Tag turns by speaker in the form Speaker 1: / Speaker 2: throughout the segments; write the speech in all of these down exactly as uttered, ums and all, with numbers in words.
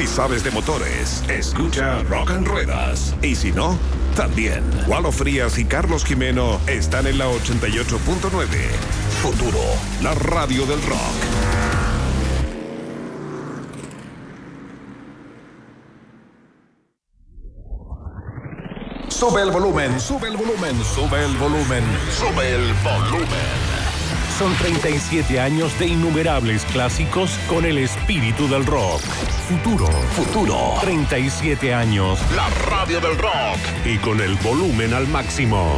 Speaker 1: Si sabes de motores, escucha Rock and Ruedas. Y si no, también. Walo Frías y Carlos Jimeno están en la ochenta y ocho punto nueve. Futuro, la radio del rock. Sube el volumen, sube el volumen, sube el volumen, sube el volumen.
Speaker 2: Son treinta y siete años de innumerables clásicos con el espíritu del rock. Futuro, futuro. treinta y siete años.
Speaker 1: La radio del rock.
Speaker 2: Y con el volumen al máximo.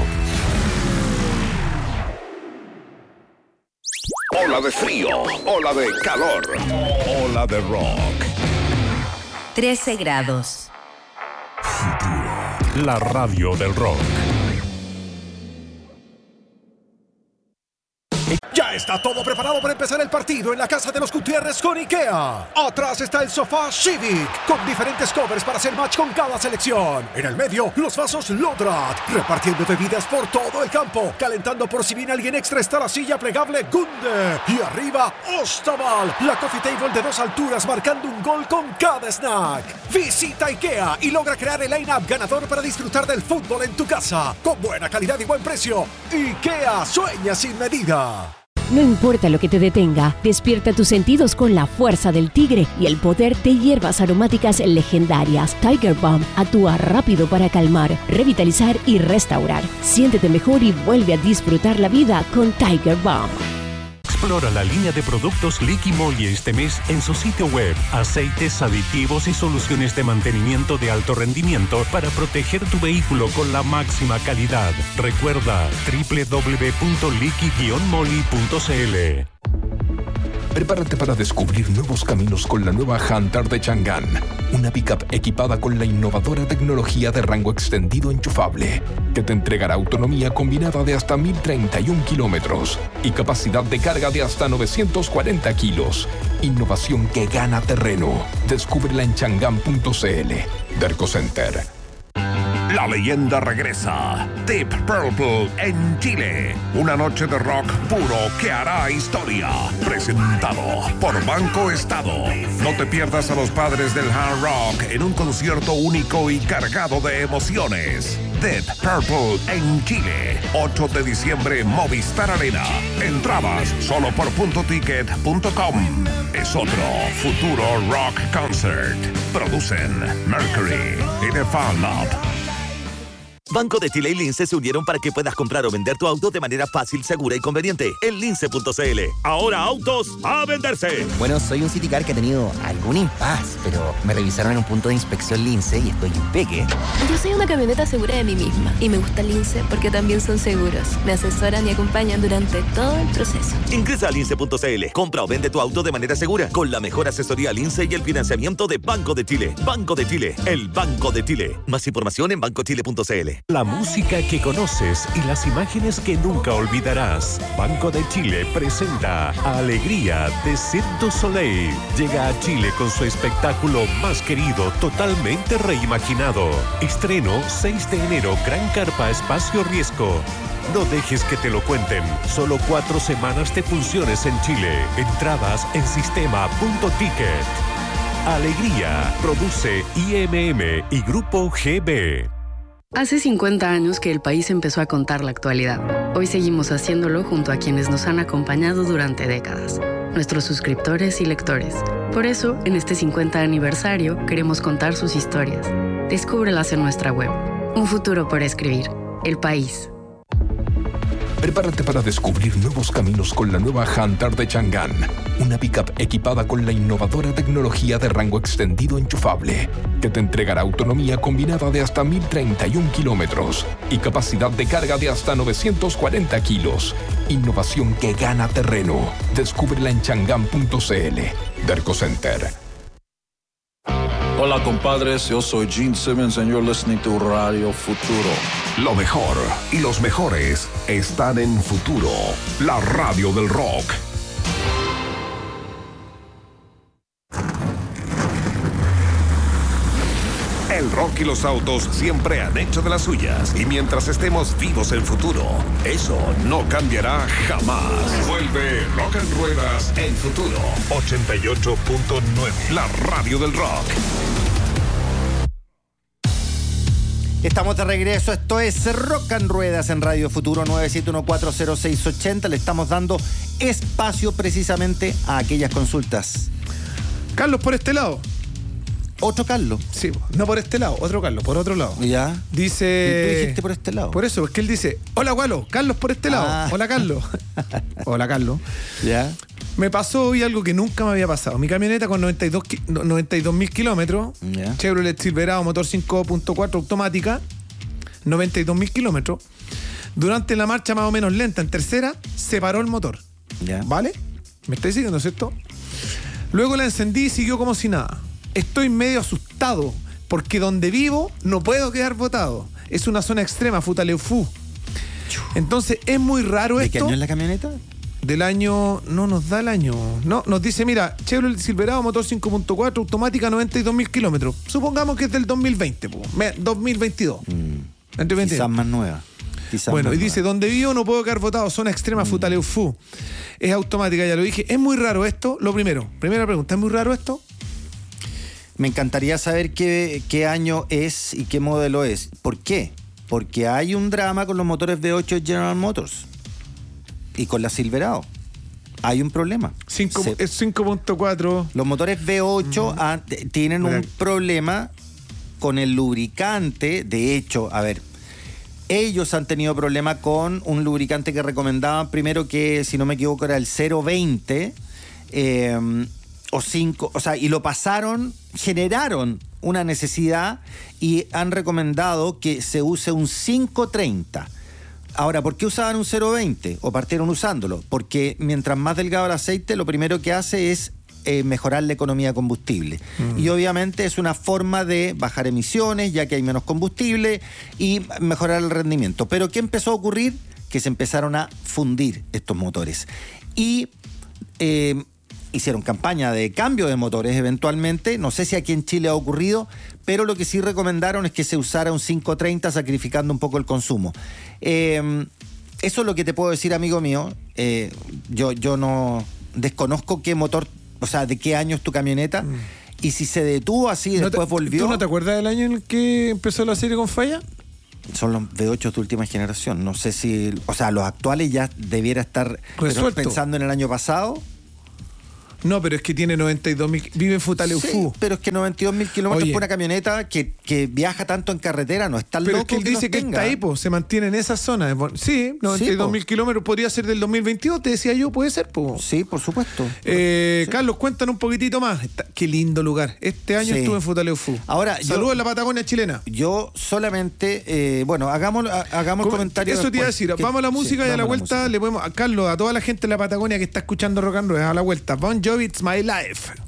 Speaker 1: Ola de frío, ola de calor, ola de rock.
Speaker 3: trece grados.
Speaker 2: Futuro, la radio del rock.
Speaker 4: Ya está todo preparado para empezar el partido en la casa de los Gutiérrez con IKEA. Atrás está el sofá Civic, con diferentes covers para hacer match con cada selección. En el medio, los vasos Lodrat, repartiendo bebidas por todo el campo. Calentando por si viene alguien extra está la silla plegable Gunde. Y arriba, Ostaval, la coffee table de dos alturas marcando un gol con cada snack. Visita IKEA y logra crear el line-up ganador para disfrutar del fútbol en tu casa. Con buena calidad y buen precio. IKEA, sueña sin medida.
Speaker 5: No importa lo que te detenga, despierta tus sentidos con la fuerza del tigre y el poder de hierbas aromáticas legendarias. Tiger Balm actúa rápido para calmar, revitalizar y restaurar. Siéntete mejor y vuelve a disfrutar la vida con Tiger Balm.
Speaker 2: Explora la línea de productos Liqui Moly este mes en su sitio web. Aceites, aditivos y soluciones de mantenimiento de alto rendimiento para proteger tu vehículo con la máxima calidad. Recuerda doble u doble u doble u punto liqui guion moly punto c l.
Speaker 6: Prepárate para descubrir nuevos caminos con la nueva Hunter de Chang'an, una pickup equipada con la innovadora tecnología de rango extendido enchufable, que te entregará autonomía combinada de hasta mil treinta y uno kilómetros y capacidad de carga de hasta novecientos cuarenta kilos. Innovación que gana terreno. Descúbrela en chang'an punto c l. Derco Center.
Speaker 1: La leyenda regresa. Deep Purple en Chile. Una noche de rock puro que hará historia. Presentado por Banco Estado. No te pierdas a los padres del hard rock en un concierto único y cargado de emociones. Deep Purple en Chile. ocho de diciembre, Movistar Arena. Entradas solo por punto ticket punto com. Es otro futuro rock concert. Producen Mercury y The Fan Lab.
Speaker 7: Banco de Chile y Lince se unieron para que puedas comprar o vender tu auto de manera fácil, segura y conveniente en lince punto c l. Ahora autos a venderse.
Speaker 8: Bueno, soy un Citicar que ha tenido algún impas, pero me revisaron en un punto de inspección Lince y estoy impeque.
Speaker 9: Yo soy una camioneta segura de mí misma y me gusta Lince porque también son seguros. Me asesoran y acompañan durante todo el proceso.
Speaker 7: Ingresa a lince punto c l. Compra o vende tu auto de manera segura con la mejor asesoría Lince y el financiamiento de Banco de Chile. Banco de Chile, el Banco de Chile. Más información en banco chile punto c l.
Speaker 2: La música que conoces y las imágenes que nunca olvidarás. Banco de Chile presenta Alegría de Cirque du Soleil. Llega a Chile con su espectáculo más querido, totalmente reimaginado. Estreno seis de enero, Gran Carpa Espacio Riesgo. No dejes que te lo cuenten. Solo cuatro semanas de funciones en Chile. Entradas en sistema punto ticket. Alegría. Produce I M M y Grupo G B.
Speaker 10: Hace cincuenta años que el país empezó a contar la actualidad. Hoy seguimos haciéndolo junto a quienes nos han acompañado durante décadas, nuestros suscriptores y lectores. Por eso, en este cincuenta aniversario, queremos contar sus historias. Descúbrelas en nuestra web. Un futuro por escribir. El País.
Speaker 6: Prepárate para descubrir nuevos caminos con la nueva Hunter de Chang'an, una pickup equipada con la innovadora tecnología de rango extendido enchufable, que te entregará autonomía combinada de hasta mil treinta y uno kilómetros y capacidad de carga de hasta novecientos cuarenta kilos. Innovación que gana terreno. Descúbrela en chang'an punto c l. Derco Center.
Speaker 11: Hola compadres, yo soy Gene Simmons and you're listening to Radio Futuro.
Speaker 1: Lo mejor y los mejores están en Futuro, la radio del rock. El rock y los autos siempre han hecho de las suyas. Y mientras estemos vivos en futuro, eso no cambiará jamás. Vuelve Rock and Ruedas en Futuro. ochenta y ocho punto nueve. La radio del rock.
Speaker 8: Estamos de regreso, esto es Rock and Ruedas en Radio Futuro nueve siete uno cuatro cero seis ocho cero. Le estamos dando espacio precisamente a aquellas consultas.
Speaker 12: Carlos, por este lado.
Speaker 8: ¿Otro Carlos?
Speaker 12: Sí, no por este lado, otro Carlos, por otro lado.
Speaker 8: Ya.
Speaker 12: Dice...
Speaker 8: ¿Tú dijiste por este lado?
Speaker 12: Por eso, es que él dice, hola, Gualo, Carlos por este lado.
Speaker 8: Ah.
Speaker 12: Hola, Carlos. Hola, Carlos.
Speaker 8: Ya.
Speaker 12: Me pasó hoy algo que nunca me había pasado. Mi camioneta con noventa y dos mil kilómetros,
Speaker 8: Ya.
Speaker 12: Chevrolet Silverado, motor cinco punto cuatro automática, noventa y dos mil kilómetros. Durante la marcha más o menos lenta, en tercera, se paró el motor.
Speaker 8: Ya.
Speaker 12: ¿Vale? ¿Me estáis siguiendo, cierto? Luego la encendí y siguió como si nada. Estoy medio asustado porque donde vivo no puedo quedar botado. Es una zona extrema, Futaleufú. Entonces es muy raro
Speaker 8: ¿De
Speaker 12: esto.
Speaker 8: qué año es la camioneta?
Speaker 12: Del año... No nos da el año. No, nos dice, mira, Chevrolet Silverado, motor cinco punto cuatro, automática, noventa y dos mil kilómetros. Supongamos que es del dos mil veinte, po. dos mil veintidós.
Speaker 8: Mm.
Speaker 12: Entre veinte.
Speaker 8: Quizás más nueva. Quizás
Speaker 12: bueno,
Speaker 8: más
Speaker 12: y dice,
Speaker 8: nueva.
Speaker 12: donde vivo no puedo quedar botado, zona extrema, mm. Futaleufú. Es automática, ya lo dije. ¿Es muy raro esto? Lo primero, primera pregunta, ¿es muy raro esto?
Speaker 8: Me encantaría saber qué, qué año es y qué modelo es. ¿Por qué? Porque hay un drama con los motores V ocho de General Motors y con la Silverado. Hay un problema.
Speaker 12: cinco,
Speaker 8: Se,
Speaker 12: es cinco punto cuatro.
Speaker 8: Los motores V ocho mm. han, tienen
Speaker 12: Bueno.
Speaker 8: un problema con el lubricante. De hecho, a ver, ellos han tenido problema con un lubricante que recomendaban primero, que si no me equivoco era el cero veinte. Eh, o cinco, o sea, y lo pasaron, generaron una necesidad y han recomendado que se use un cinco treinta. Ahora, ¿por qué usaban un cero veinte? O partieron usándolo. Porque mientras más delgado el aceite, lo primero que hace es eh, mejorar la economía de combustible. Mm. Y obviamente es una forma de bajar emisiones, ya que hay menos combustible, y mejorar el rendimiento. Pero ¿qué empezó a ocurrir? Que se empezaron a fundir estos motores. Y... Eh, hicieron campaña de cambio de motores eventualmente, no sé si aquí en Chile ha ocurrido, pero lo que sí recomendaron es que se usara un cinco treinta, sacrificando un poco el consumo. Eh, eso es lo que te puedo decir, amigo mío. Eh, yo, yo no desconozco qué motor, o sea, de qué año es tu camioneta, mm. y si se detuvo así y
Speaker 12: ¿No
Speaker 8: después
Speaker 12: te,
Speaker 8: volvió...
Speaker 12: ¿Tú no te acuerdas del año en el que empezó la serie con falla?
Speaker 8: Son los V ocho de última generación, no sé si... O sea, los actuales ya debiera estar...
Speaker 12: Resuelto.
Speaker 8: Pensando en el año pasado...
Speaker 12: No, pero es que tiene noventa y dos mil... Vive en Futaleufú.
Speaker 8: Sí, pero es que noventa y dos mil kilómetros por una camioneta que, que viaja tanto en carretera, no es tan
Speaker 12: pero
Speaker 8: loco.
Speaker 12: Pero es que él
Speaker 8: que
Speaker 12: dice que
Speaker 8: tenga.
Speaker 12: Está ahí, po, se mantiene en esa zona. Sí, noventa y dos mil sí, kilómetros podría ser del dos mil veintidós, te decía yo, puede ser, po.
Speaker 8: Sí, por supuesto.
Speaker 12: Eh,
Speaker 8: sí.
Speaker 12: Carlos, cuéntanos un poquitito más. Está, qué lindo lugar. Este año sí. estuve en Futaleufú.
Speaker 8: Ahora,
Speaker 12: saludos
Speaker 8: yo,
Speaker 12: en la Patagonia chilena.
Speaker 8: Yo solamente, eh, bueno, hagamos, hagamos el comentario.
Speaker 12: Eso te iba a decir, que, vamos a la música sí, y a la vuelta a le podemos, a Carlos, a toda la gente en la Patagonia que está escuchando Rock and Roll, a la vuelta. Bon Jovi, It's My Life.